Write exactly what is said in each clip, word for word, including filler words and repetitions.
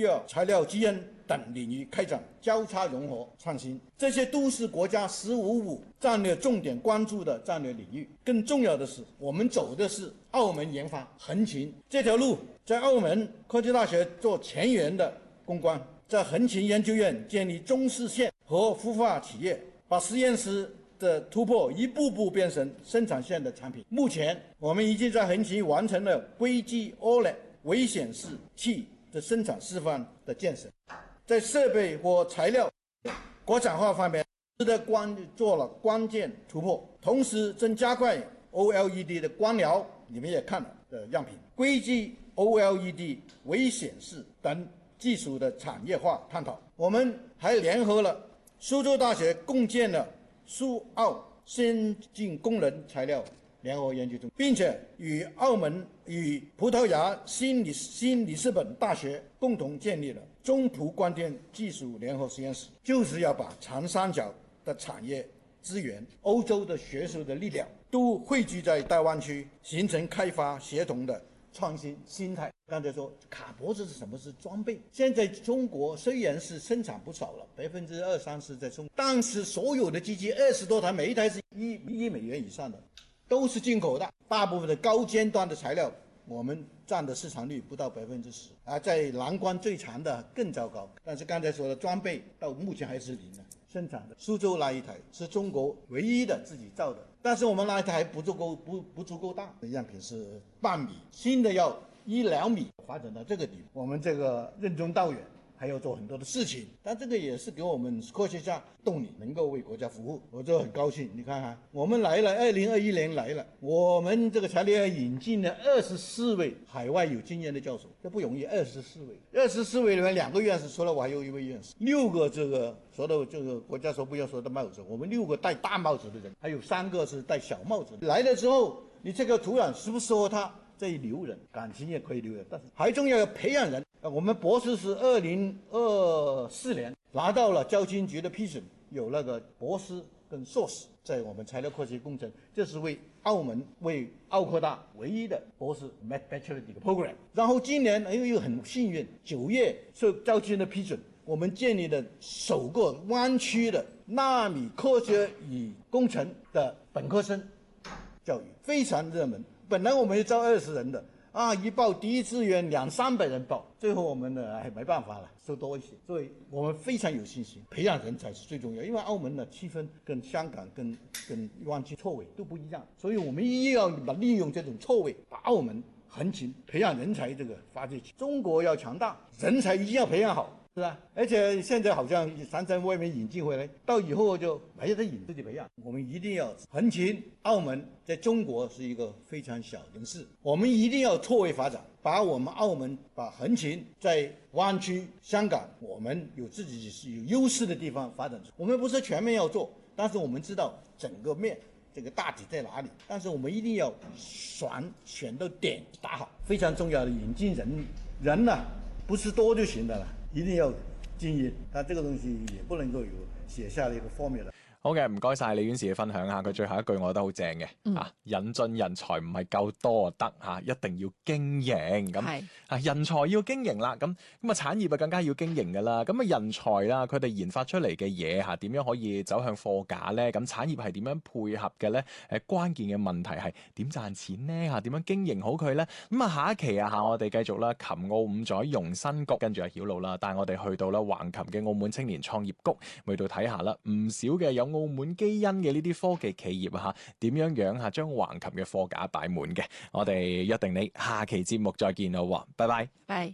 医药、材料基因等领域开展交叉融合创新，这些都是国家“十五五”战略重点关注的战略领域。更重要的是，我们走的是澳门研发横琴这条路，在澳门科技大学做前沿的攻关，在横琴研究院建立中试线和孵化企业，把实验室的突破一步步变成生产线的产品。目前，我们已经在横琴完成了硅基 O L E D 微显示器的生产示范的建设。在设备或材料国产化方面，的关做了关键突破，同时正加快 O L E D 的光疗，你们也看了的样品，硅基 O L E D 微显示等技术的产业化探讨。我们还联合了苏州大学，共建了苏澳先进功能材料联合研究中，并且与澳门与葡萄牙新里新里斯本大学共同建立了中葡光电技术联合实验室，就是要把长三角的产业资源、欧洲的学术的力量都汇聚在大湾区，形成开发协同的创新心态。刚才说卡脖子是什么？是装备。现在中国虽然是生产不少了，百分之二三十在中国，但是所有的机器二十多台，每一台是一一美元以上的，都是进口的。大部分的高尖端的材料，我们占的市场率不到百分之十，而在蓝光最长的更糟糕。但是刚才说的装备到目前还是零的。生产的苏州那一台是中国唯一的自己造的，但是我们那一台还不足够不不足够大，样品是半米，新的要一两米，发展到这个地步，我们这个任重道远，还要做很多的事情，但这个也是给我们科学家动力，能够为国家服务，我就很高兴。你看看，我们来了，二零二一年来了，我们这个材料引进了二十四位海外有经验的教授，这不容易，二十四位，二十四位里面两个院士，除了我还有一位院士，六个这个说的这个国家说不要说的帽子，我们六个戴大帽子的人，还有三个是戴小帽子的。来了之后，你这个土壤适不适合他？这一留人，感情也可以留人，但是还重要要培养人。我们博士是二零二四年拿到了教青局的批准，有那个博士跟硕士在我们材料科学工程，这是为澳门为澳科大唯一的博士 Bachelor 的 program。然后今年又又很幸运，九月受教青的批准，我们建立了首个湾区的纳米科学与工程的本科生教育，非常热门。本来我们要招二十人的啊，一报第一志愿两三百人报，最后我们呢还没办法了，收多一些。所以我们非常有信心，培养人才是最重要。因为澳门的气氛跟香港跟跟湾区错位都不一样，所以我们一定要把利用这种错位，把澳门横琴培养人才这个发掘起。中国要强大，人才一定要培养好。是吧？而且现在好像常常外面引进回来，到以后就没得引，自己培养。我们一定要横琴，澳门在中国是一个非常小的市，我们一定要错位发展，把我们澳门把横琴在湾区、香港，我们有自己是有优势的地方发展出。我们不是全面要做，但是我们知道整个面这个大体在哪里，但是我们一定要选选到点打好，非常重要的引进人人呢、啊，不是多就行的了。一定要经营，但這個東西也不能夠有寫下呢個 formula。 好嘅，唔該晒李院士嘅分享嚇，佢最後一句我覺得好正嘅、嗯啊、引進人才唔係夠多就得嚇，一定要經營咁啊，人才要經營啦，咁咁啊產業啊更加要經營㗎啦，咁啊人才啦，佢哋研發出嚟嘅嘢嚇點樣可以走向貨架咧？咁產業係點樣配合嘅咧？誒關鍵嘅問題係點賺錢咧嚇？點樣經營好佢咧？咁啊下一期啊嚇，我哋繼續啦，琴澳五載融新局，跟住阿曉露啦，帶我哋去到啦橫琴嘅澳門青年創業谷，去到睇下啦，唔少嘅有澳門基因嘅呢啲科技企業啊，點樣樣嚇將橫琴嘅貨架擺滿嘅？我哋約定你下期節目再見咯，拜拜。 拜。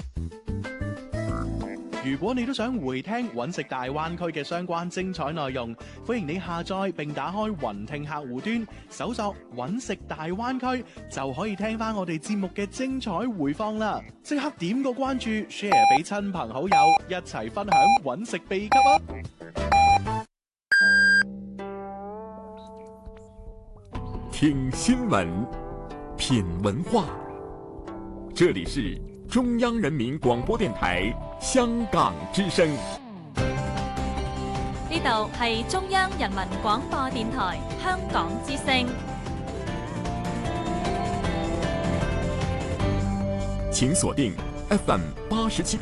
如果你都想回聽揾食大灣區嘅相關精彩內容，歡迎你下載並打開雲聽客戶端，搜索揾食大灣區，就可以聽翻我哋節目嘅精彩回放啦！即刻點個關注 ，share 俾親朋好友，一齊分享揾食秘笈啊！ 聽新聞，品文化，這裡是中央人民廣播電台香港之聲。 呢度係中央人民廣播電台香港之聲。 請鎖定 F M 八十七。